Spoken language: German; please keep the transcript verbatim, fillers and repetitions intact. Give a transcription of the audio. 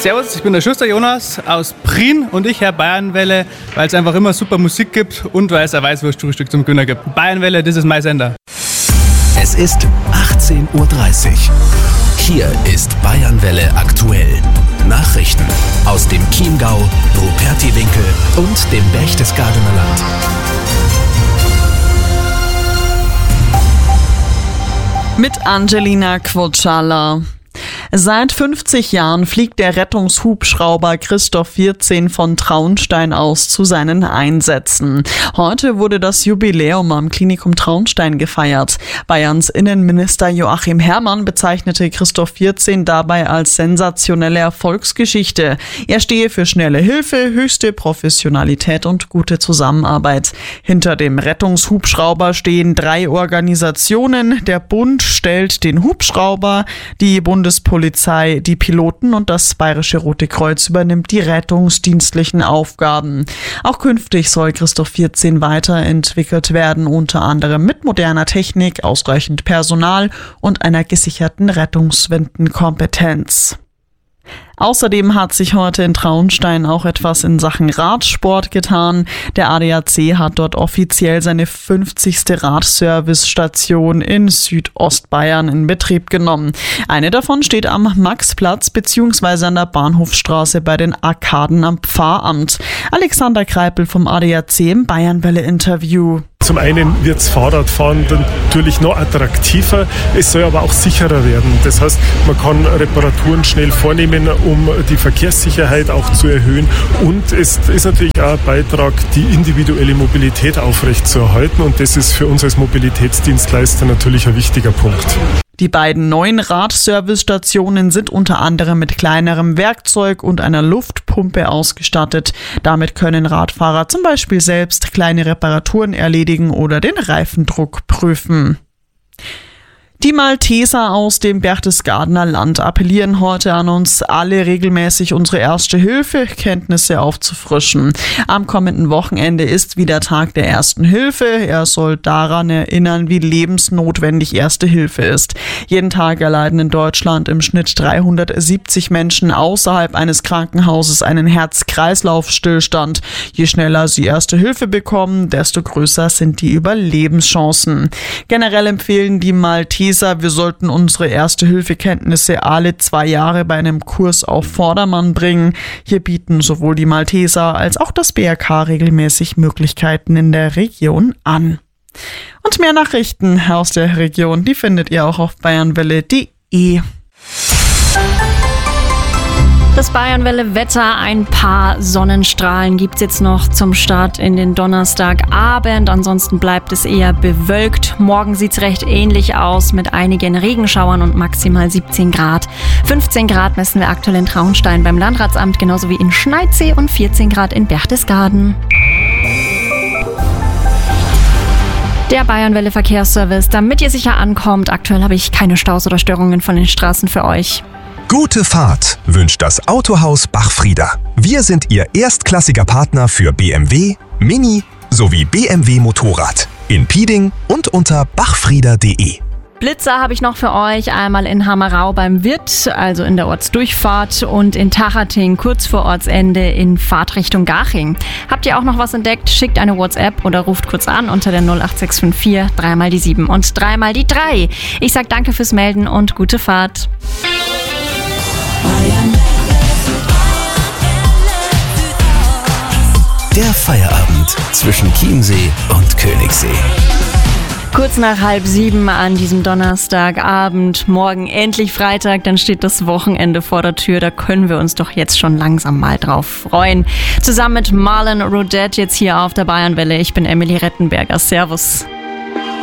Servus, ich bin der Schuster Jonas aus Prien und ich höre Bayernwelle, weil es einfach immer super Musik gibt und weil es ein Weißwurstfrühstück zum Günner gibt. Bayernwelle, das ist mein Sender. Es ist achtzehn Uhr dreißig. Hier ist Bayernwelle aktuell. Nachrichten aus dem Chiemgau, Rupertiwinkel und dem Berchtesgadener Land. Mit Angelina Kvotschala. Seit fünfzig Jahren fliegt der Rettungshubschrauber Christoph vierzehn von Traunstein aus zu seinen Einsätzen. Heute wurde das Jubiläum am Klinikum Traunstein gefeiert. Bayerns Innenminister Joachim Herrmann bezeichnete Christoph vierzehn dabei als sensationelle Erfolgsgeschichte. Er stehe für schnelle Hilfe, höchste Professionalität und gute Zusammenarbeit. Hinter dem Rettungshubschrauber stehen drei Organisationen. Der Bund stellt den Hubschrauber, die Bundespolizei die Piloten und das Bayerische Rote Kreuz übernimmt die rettungsdienstlichen Aufgaben. Auch künftig soll Christoph vierzehn weiterentwickelt werden, unter anderem mit moderner Technik, ausreichend Personal und einer gesicherten Rettungswendenkompetenz. Außerdem hat sich heute in Traunstein auch etwas in Sachen Radsport getan. Der A D A C hat dort offiziell seine fünfzigste Radservice-Station in Südostbayern in Betrieb genommen. Eine davon steht am Maxplatz bzw. an der Bahnhofstraße bei den Arkaden am Pfarramt. Alexander Kreipel vom A D A C im Bayernwelle-Interview. Zum einen wird das Fahrradfahren natürlich noch attraktiver, es soll aber auch sicherer werden. Das heißt, man kann Reparaturen schnell vornehmen, um die Verkehrssicherheit auch zu erhöhen. Und es ist natürlich auch ein Beitrag, die individuelle Mobilität aufrechtzuerhalten. Und das ist für uns als Mobilitätsdienstleister natürlich ein wichtiger Punkt. Die beiden neuen Radservice-Stationen sind unter anderem mit kleinerem Werkzeug und einer Luftpumpe ausgestattet. Damit können Radfahrer zum Beispiel selbst kleine Reparaturen erledigen oder den Reifendruck prüfen. Die Malteser aus dem Berchtesgadener Land appellieren heute an uns alle regelmäßig unsere Erste-Hilfe-Kenntnisse aufzufrischen. Am kommenden Wochenende ist wieder Tag der Ersten Hilfe. Er soll daran erinnern, wie lebensnotwendig Erste Hilfe ist. Jeden Tag erleiden in Deutschland im Schnitt dreihundertsiebzig Menschen außerhalb eines Krankenhauses einen Herz-Kreislauf-Stillstand. Je schneller sie Erste Hilfe bekommen, desto größer sind die Überlebenschancen. Generell empfehlen die Malteser, wir sollten unsere Erste-Hilfe-Kenntnisse alle zwei Jahre bei einem Kurs auf Vordermann bringen. Hier bieten sowohl die Malteser als auch das B R K regelmäßig Möglichkeiten in der Region an. Und mehr Nachrichten aus der Region, die findet ihr auch auf bayernwelle punkt de. Das Bayernwelle-Wetter, ein paar Sonnenstrahlen gibt's jetzt noch zum Start in den Donnerstagabend. Ansonsten bleibt es eher bewölkt. Morgen sieht's recht ähnlich aus mit einigen Regenschauern und maximal siebzehn Grad. fünfzehn Grad messen wir aktuell in Traunstein beim Landratsamt, genauso wie in Schneidsee und vierzehn Grad in Berchtesgaden. Der Bayernwelle-Verkehrsservice, damit ihr sicher ankommt. Aktuell habe ich keine Staus oder Störungen von den Straßen für euch. Gute Fahrt wünscht das Autohaus Bachfrieder. Wir sind Ihr erstklassiger Partner für B M W, Mini sowie B M W Motorrad. In Pieding und unter bachfrieder punkt de. Blitzer habe ich noch für euch, einmal in Hammerau beim Wirt, also in der Ortsdurchfahrt, und in Tachating kurz vor Ortsende in Fahrtrichtung Garching. Habt ihr auch noch was entdeckt? Schickt eine WhatsApp oder ruft kurz an unter der null acht sechs fünf vier, dreimal die sieben und dreimal die drei. Ich sag danke fürs Melden und gute Fahrt. Der Feierabend zwischen Chiemsee und Königssee. Kurz nach halb sieben an diesem Donnerstagabend, morgen endlich Freitag, dann steht das Wochenende vor der Tür, da können wir uns doch jetzt schon langsam mal drauf freuen. Zusammen mit Marlon Rodette jetzt hier auf der Bayernwelle, ich bin Emily Rettenberger, servus.